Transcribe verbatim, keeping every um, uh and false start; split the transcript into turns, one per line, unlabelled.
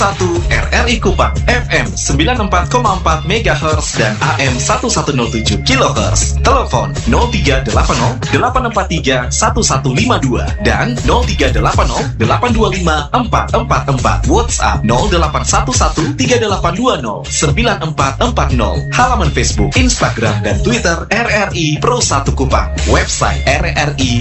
satu R R I Kupang F M sembilan puluh empat koma empat megahertz dan A M seribu seratus tujuh kilohertz. Telepon nol tiga delapan nol delapan empat tiga satu satu lima dua dan nol tiga delapan nol delapan dua lima empat empat empat. WhatsApp nol delapan satu satu tiga delapan dua nol sembilan empat empat nol. Halaman Facebook, Instagram dan Twitter R R I Pro satu Kupang. Website R R I